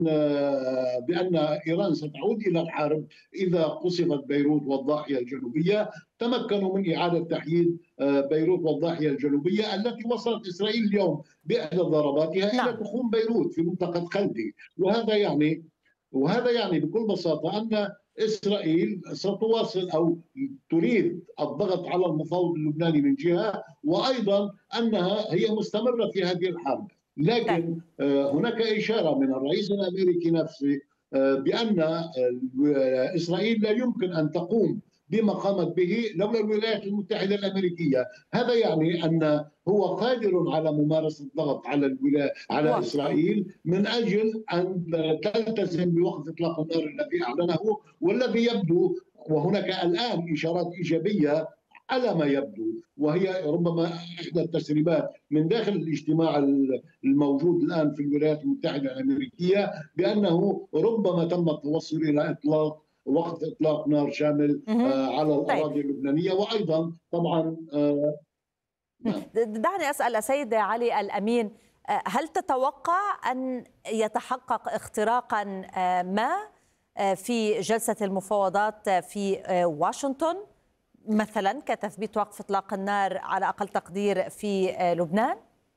بأن إيران ستعود إلى الحرب إذا قصفت بيروت والضاحية الجنوبية. تمكنوا من إعادة تحييد بيروت والضاحية الجنوبية التي وصلت إسرائيل اليوم بإحدى ضرباتها إلى نعم. تخوم بيروت في منطقة خلدي. وهذا يعني بكل بساطة أن إسرائيل ستواصل أو تريد الضغط على المفاوض اللبناني من جهة، وأيضا أنها هي مستمرة في هذه الحرب. طيب. لكن هناك إشارة من الرئيس الأمريكي نفسه بأن إسرائيل لا يمكن أن تقوم بما قامت به لولا الولايات المتحدة الأمريكية. هذا يعني أن هو قادر على ممارسة الضغط على واضح. إسرائيل من أجل أن تلتزم بوقف إطلاق النار الذي أعلنه والذي يبدو، وهناك الآن إشارات إيجابية على ما يبدو، وهي ربما إحدى التسريبات من داخل الاجتماع الموجود الآن في الولايات المتحدة الأمريكية، بأنه ربما تم التوصل إلى وقف إطلاق نار شامل على طيب. الأراضي اللبنانية. وأيضا طبعا نعم. دعني أسأل سيد علي الأمين، هل تتوقع أن يتحقق اختراقا ما في جلسة المفاوضات في واشنطن مثلا كتثبيت وقف إطلاق النار على أقل تقدير في لبنان؟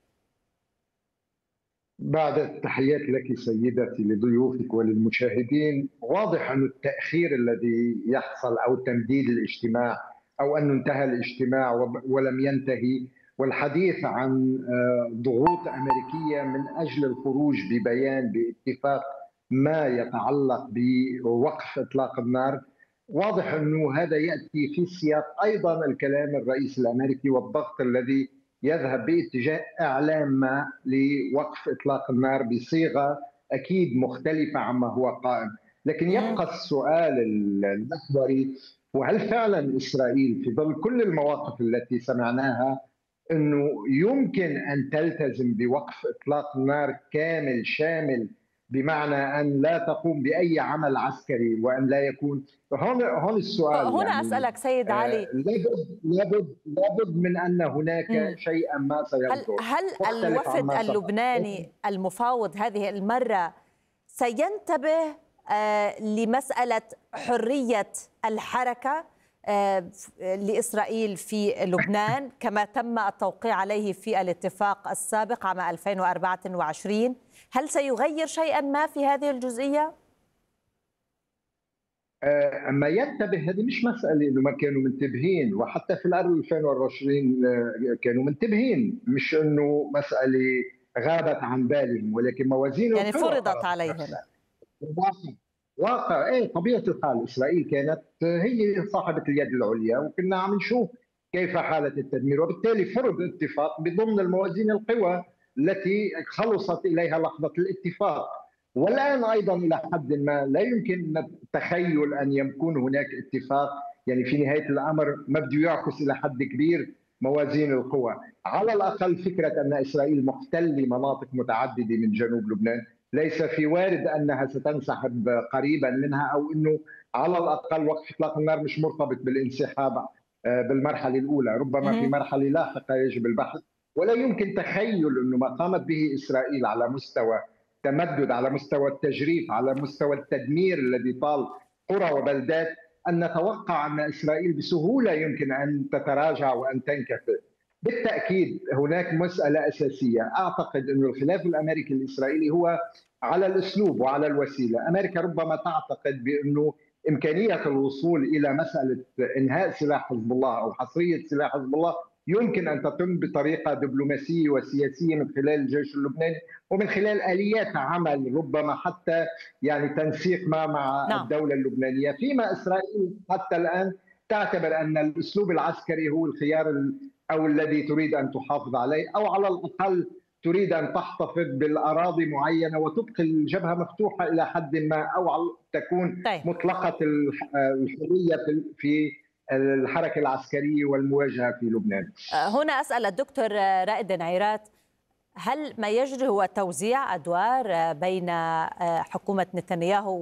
بعد التحيات لك سيدتي لضيوفك وللمشاهدين، واضح أن التأخير الذي يحصل أو تمديد الاجتماع أو أن انتهى الاجتماع ولم ينتهي، والحديث عن ضغوط أمريكية من أجل الخروج ببيان باتفاق ما يتعلق بوقف إطلاق النار، واضح أنه هذا يأتي في سياق أيضا الكلام الرئيس الأمريكي والضغط الذي يذهب باتجاه إعلام ما لوقف إطلاق النار بصيغة أكيد مختلفة عما هو قائم. لكن يبقى السؤال المحوري، وهل فعلا إسرائيل في ظل كل المواقف التي سمعناها أنه يمكن أن تلتزم بوقف إطلاق نار كامل شامل، بمعنى أن لا تقوم بأي عمل عسكري وأن لا يكون هون السؤال. هنا يعني أسألك سيد علي، لابد من أن هناك شيئا ما سيصدر. هل الوفد اللبناني المفاوض هذه المرة سينتبه لمسألة حرية الحركة لإسرائيل في لبنان كما تم التوقيع عليه في الاتفاق السابق عام 2024؟ هل سيغير شيئا ما في هذه الجزئية؟ أما ينتبه، هذه مش مسألة إنه ما كانوا منتبهين، وحتى في العام 2020 كانوا منتبهين، مش إنه مسألة غابت عن بالهم، ولكن موازين يعني فرضت عليهم. واقع طبيعة الحال إسرائيل كانت هي صاحبة اليد العليا، وكنا عم نشوف كيف حالة التدمير، وبالتالي فرض اتفاق بضمن الموازين القوى التي خلصت إليها لحظة الاتفاق. والآن أيضا إلى حد ما لا يمكن التخيل أن يكون هناك اتفاق، يعني في نهاية الأمر ما بده يعكس إلى حد كبير موازين القوى. على الأقل فكرة أن إسرائيل محتلة مناطق متعددة من جنوب لبنان، ليس في وارد أنها ستنسحب قريبا منها، أو أنه على الأقل وقف إطلاق النار مش مرتبط بالانسحاب بالمرحلة الأولى، ربما في مرحلة لاحقة يجب البحث. ولا يمكن تخيل أنه ما قامت به إسرائيل على مستوى تمدد، على مستوى التجريف، على مستوى التدمير الذي طال قرى وبلدات، أن نتوقع أن إسرائيل بسهولة يمكن أن تتراجع وأن تنكفئ. بالتأكيد هناك مسألة أساسية، أعتقد أن الخلاف الأمريكي الإسرائيلي هو على الأسلوب وعلى الوسيلة. أمريكا ربما تعتقد بأنه إمكانية الوصول إلى مسألة إنهاء سلاح حزب الله أو حصرية سلاح حزب الله يمكن أن تتم بطريقة دبلوماسية وسياسية من خلال الجيش اللبناني ومن خلال آليات عمل، ربما حتى يعني تنسيق ما مع الدولة اللبنانية، فيما إسرائيل حتى الآن تعتبر أن الأسلوب العسكري هو الخيار أو الذي تريد أن تحافظ عليه، أو على الأقل تريد أن تحتفظ بالأراضي معينة وتبقي الجبهة مفتوحة إلى حد ما، أو تكون مطلقة الحرية في الحركة العسكرية والمواجهة في لبنان. هنا أسأل الدكتور رائد نعيرات، هل ما يجري هو توزيع أدوار بين حكومة نتنياهو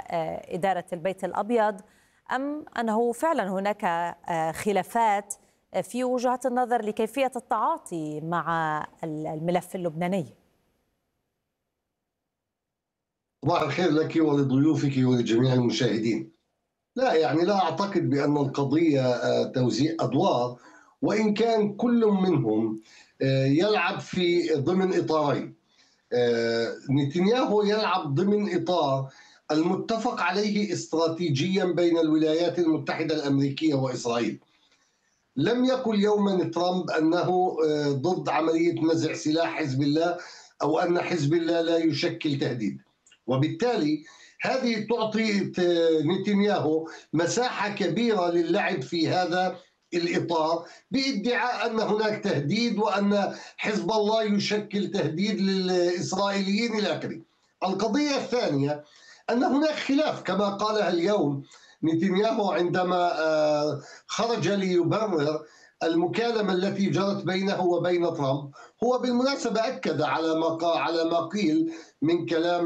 وإدارة البيت الأبيض، أم أنه فعلا هناك خلافات في وجهة النظر لكيفية التعاطي مع الملف اللبناني؟ صباح الخير لك ولضيوفك ولجميع المشاهدين. لا يعني لا أعتقد بأن القضية توزيع أدوار، وإن كان كل منهم يلعب في ضمن إطارين. نتنياهو يلعب ضمن إطار المتفق عليه استراتيجيا بين الولايات المتحدة الأمريكية وإسرائيل. لم يقل يوما ترامب أنه ضد عملية نزع سلاح حزب الله أو أن حزب الله لا يشكل تهديد، وبالتالي هذه تعطي نتنياهو مساحة كبيرة للعب في هذا الإطار بادعاء أن هناك تهديد وأن حزب الله يشكل تهديد للإسرائيليين إلى آخره. القضية الثانية أن هناك خلاف كما قالها اليوم نتنياهو عندما خرج ليبرر المكالمة التي جرت بينه وبين ترامب. هو بالمناسبة أكد على ما قيل من كلام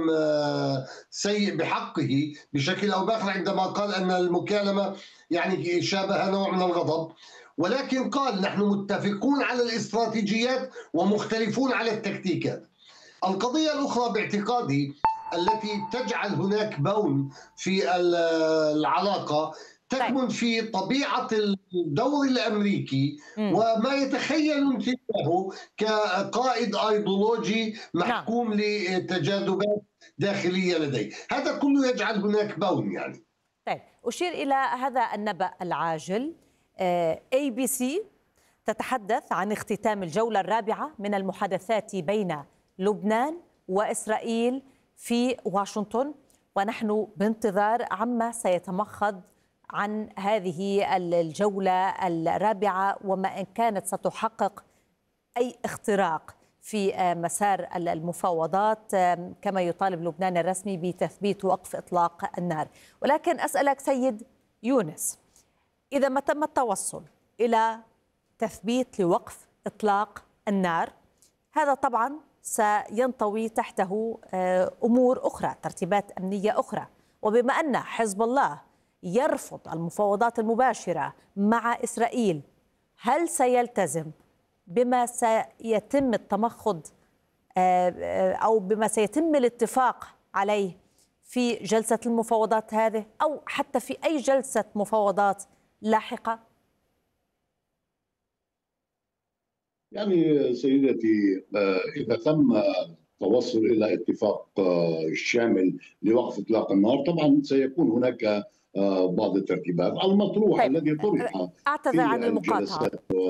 سيء بحقه بشكل أو بآخر عندما قال أن المكالمة يعني شابه نوع من الغضب، ولكن قال نحن متفقون على الاستراتيجيات ومختلفون على التكتيكات. القضية الأخرى باعتقادي التي تجعل هناك بون في العلاقة تكمن في طبيعة الدور الأمريكي وما يتخيل نتنياهو كقائد أيديولوجي محكوم لتجاذبات داخلية لديه. هذا كله يجعل هناك بون يعني. طيب أشير إلى هذا النبأ العاجل. ABC تتحدث عن اختتام الجولة الرابعة من المحادثات بين لبنان وإسرائيل في واشنطن، ونحن بانتظار عما سيتمخض عن هذه الجولة الرابعة وما إن كانت ستحقق أي اختراق في مسار المفاوضات كما يطالب لبنان الرسمي بتثبيت وقف إطلاق النار. ولكن أسألك سيد يونس، إذا ما تم التوصل إلى تثبيت لوقف إطلاق النار، هذا طبعا سينطوي تحته أمور أخرى، ترتيبات أمنية أخرى، وبما أن حزب الله يرفض المفاوضات المباشرة مع إسرائيل، هل سيلتزم بما سيتم التمخض أو بما سيتم الاتفاق عليه في جلسة المفاوضات هذه أو حتى في أي جلسة مفاوضات لاحقة؟ يعني سيدتي، إذا تم التوصل إلى اتفاق شامل لوقف إطلاق النار، طبعا سيكون هناك بعض الترتيبات المطروح الذي طرح. أعتذر عن المقاطعة،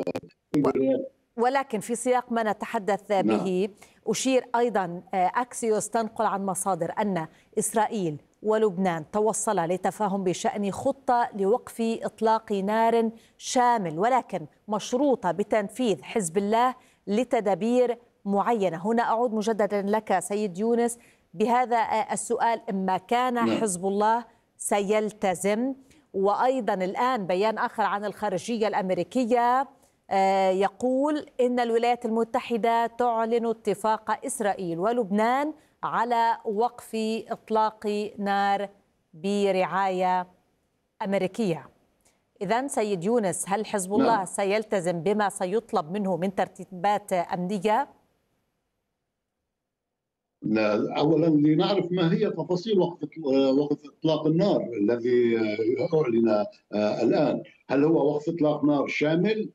ولكن في سياق ما نتحدث به أشير أيضا أكسيوس تنقل عن مصادر أن إسرائيل ولبنان توصلا لتفاهم بشأن خطة لوقف إطلاق نار شامل، ولكن مشروطة بتنفيذ حزب الله لتدابير معينة. هنا أعود مجددا لك سيد يونس بهذا السؤال: إما كان حزب الله سيلتزم؟ وأيضا الآن بيان آخر عن الخارجية الأمريكية يقول إن الولايات المتحدة تعلن اتفاق إسرائيل ولبنان على وقف إطلاق نار برعاية أمريكية. إذن سيد يونس، هل حزب الله سيلتزم بما سيطلب منه من ترتيبات أمنية؟ أولا لنعرف ما هي تفاصيل وقف إطلاق النار الذي أعلن الآن. هل هو وقف إطلاق نار شامل؟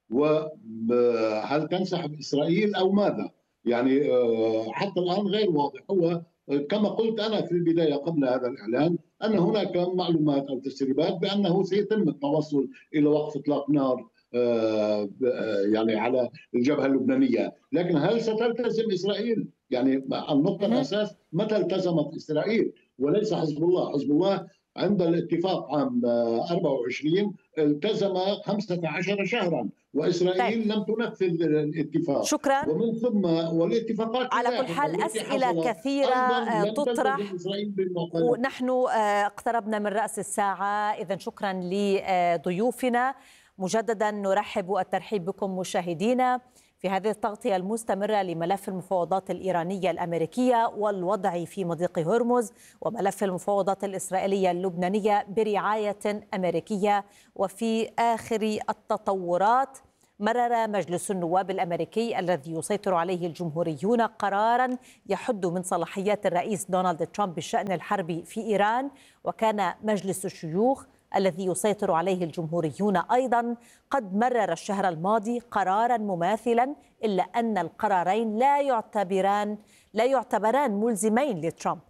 وهل تنسحب إسرائيل أو ماذا؟ يعني حتى الآن غير واضح. هو كما قلت أنا في البداية قبل هذا الإعلان أن هناك معلومات أو تسريبات بأنه سيتم التوصل إلى وقف إطلاق نار يعني على الجبهة اللبنانية، لكن هل ستلتزم إسرائيل؟ يعني النقطة الأساس متى التزمت إسرائيل وليس حزب الله؟ حزب الله عند الاتفاق عام 24 التزم 15 شهرا، وإسرائيل لم تنفذ الاتفاق. شكرا. ومن ثم والاتفاقات على كل حال أسئلة كثيرة تطرح ونحن اقتربنا من رأس الساعة. إذن شكرا لضيوفنا. مجددا نرحب الترحيب بكم مشاهدينا في هذه التغطية المستمرة لملف المفاوضات الإيرانية الأمريكية والوضع في مضيق هرمز، وملف المفاوضات الإسرائيلية اللبنانية برعاية أمريكية، وفي آخر التطورات مرر مجلس النواب الأمريكي الذي يسيطر عليه الجمهوريون قراراً يحد من صلاحيات الرئيس دونالد ترامب بالشأن الحربي في إيران، وكان مجلس الشيوخ الذي يسيطر عليه الجمهوريون أيضاً قد مرر الشهر الماضي قراراً مماثلاً، إلا أن القرارين لا يعتبران ملزمين لترامب.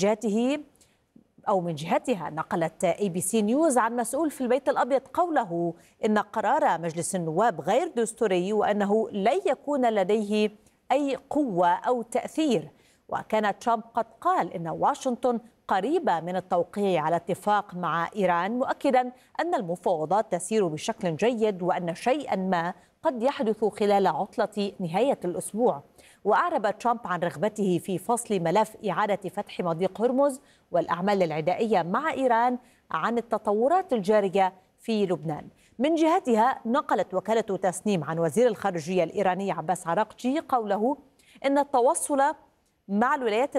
من جهتها نقلت ABC نيوز عن مسؤول في البيت الأبيض قوله إن قرار مجلس النواب غير دستوري وأنه لن يكون لديه أي قوة أو تأثير. وكان ترامب قد قال إن واشنطن قريبة من التوقيع على اتفاق مع إيران، مؤكدا أن المفاوضات تسير بشكل جيد وأن شيئا ما قد يحدث خلال عطلة نهاية الأسبوع. وأعرب ترامب عن رغبته في فصل ملف إعادة فتح مضيق هرمز والأعمال العدائية مع إيران عن التطورات الجارية في لبنان. من جهتها نقلت وكالة تسنيم عن وزير الخارجية الإيراني عباس عراقجي قوله إن التواصل مع الولايات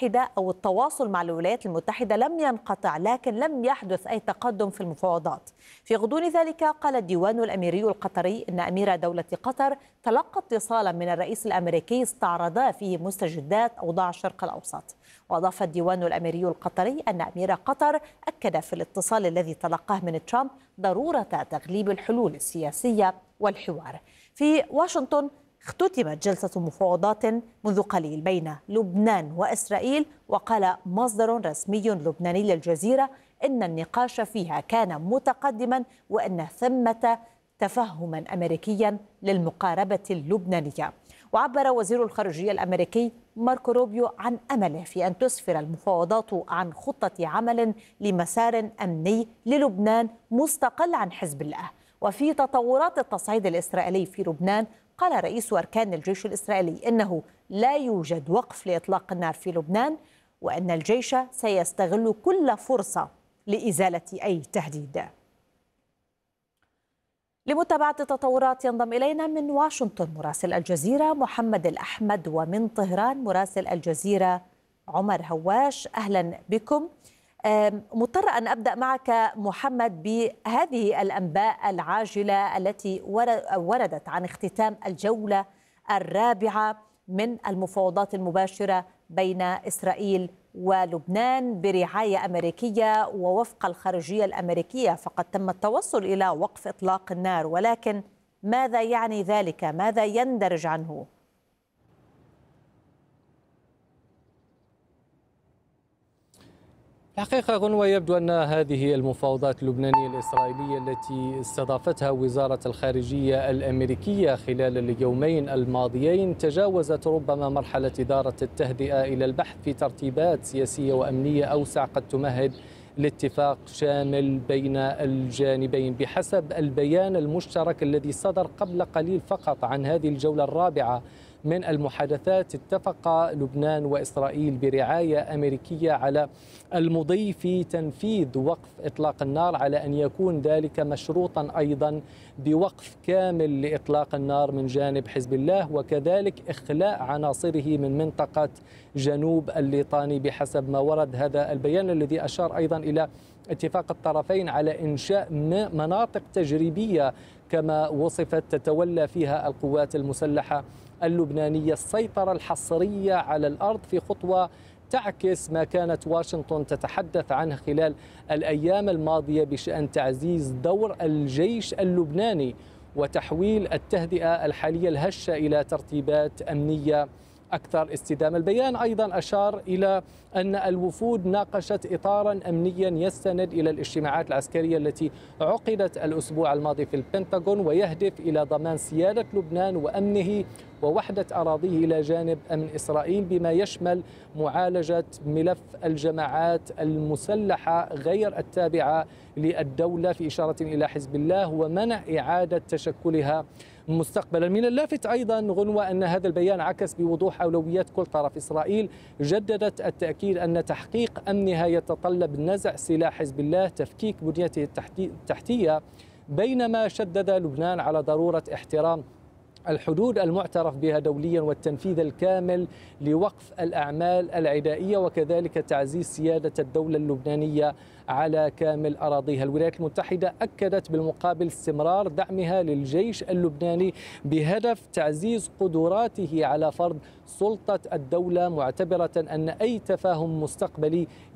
المتحدة لم ينقطع، لكن لم يحدث أي تقدم في المفاوضات. في غضون ذلك قال الديوان الأميري القطري إن أمير دولة قطر تلقى اتصالا من الرئيس الأمريكي استعرضا فيه مستجدات أوضاع الشرق الأوسط. وأضاف الديوان الأميري القطري أن أمير قطر أكد في الاتصال الذي تلقاه من ترامب ضرورة تغليب الحلول السياسية والحوار. في واشنطن اختتمت جلسة مفاوضات منذ قليل بين لبنان وإسرائيل، وقال مصدر رسمي لبناني للجزيرة إن النقاش فيها كان متقدما وأن ثمة تفهما أمريكيا للمقاربة اللبنانية. وعبر وزير الخارجية الأمريكي ماركو روبيو عن أمله في أن تسفر المفاوضات عن خطة عمل لمسار أمني للبنان مستقل عن حزب الله. وفي تطورات التصعيد الإسرائيلي في لبنان قال رئيس أركان الجيش الإسرائيلي إنه لا يوجد وقف لإطلاق النار في لبنان، وأن الجيش سيستغل كل فرصة لإزالة أي تهديد. لمتابعة التطورات ينضم إلينا من واشنطن مراسل الجزيرة محمد الأحمد، ومن طهران مراسل الجزيرة عمر هواش. أهلا بكم. مضطر أن أبدأ معك محمد بهذه الأنباء العاجلة التي وردت عن اختتام الجولة الرابعة من المفاوضات المباشرة بين إسرائيل ولبنان برعاية أمريكية، ووفق الخارجية الأمريكية فقد تم التوصل إلى وقف إطلاق النار، ولكن ماذا يعني ذلك؟ ماذا يندرج عنه؟ الحقيقة غنوة، يبدو أن هذه المفاوضات اللبنانية الإسرائيلية التي استضافتها وزارة الخارجية الأمريكية خلال اليومين الماضيين تجاوزت ربما مرحلة إدارة التهدئة إلى البحث في ترتيبات سياسية وأمنية أوسع قد تمهد لاتفاق شامل بين الجانبين. بحسب البيان المشترك الذي صدر قبل قليل فقط عن هذه الجولة الرابعة من المحادثات، اتفق لبنان وإسرائيل برعاية أمريكية على المضي في تنفيذ وقف إطلاق النار، على أن يكون ذلك مشروطا أيضا بوقف كامل لإطلاق النار من جانب حزب الله، وكذلك إخلاء عناصره من منطقة جنوب الليطاني بحسب ما ورد هذا البيان، الذي أشار أيضا إلى اتفاق الطرفين على إنشاء مناطق تجريبية كما وصفت تتولى فيها القوات المسلحة اللبنانية السيطرة الحصرية على الأرض، في خطوة تعكس ما كانت واشنطن تتحدث عنه خلال الأيام الماضية بشأن تعزيز دور الجيش اللبناني وتحويل التهدئة الحالية الهشة إلى ترتيبات أمنية أكثر استدامة. البيان أيضا أشار إلى أن الوفود ناقشت إطارا أمنيا يستند إلى الاجتماعات العسكرية التي عقدت الأسبوع الماضي في البنتاغون، ويهدف إلى ضمان سيادة لبنان وأمنه ووحدة أراضيه إلى جانب أمن إسرائيل، بما يشمل معالجة ملف الجماعات المسلحة غير التابعة للدولة في إشارة إلى حزب الله ومنع إعادة تشكلها مستقبلا. من اللافت أيضا غنوة أن هذا البيان عكس بوضوح أولويات كل طرف. إسرائيل جددت التأكيد أن تحقيق أمنها يتطلب نزع سلاح حزب الله، تفكيك بنيته التحتية، بينما شدد لبنان على ضرورة احترام الحدود المعترف بها دوليا والتنفيذ الكامل لوقف الأعمال العدائية وكذلك تعزيز سيادة الدولة اللبنانية على كامل أراضيها. الولايات المتحدة أكدت بالمقابل استمرار دعمها للجيش اللبناني بهدف تعزيز قدراته على فرض سلطة الدولة، معتبرة أن أي تفاهم مستقبلي